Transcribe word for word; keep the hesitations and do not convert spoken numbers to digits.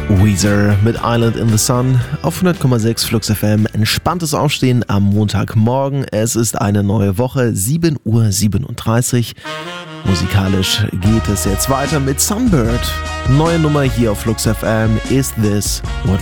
Weezer mit Island in the Sun auf hundert Komma sechs Flux F M. Entspanntes Aufstehen am Montagmorgen. Es ist eine neue Woche, sieben Uhr siebenunddreißig. Musikalisch geht es jetzt weiter mit Sunbird. Neue Nummer hier auf Flux F M. Is This What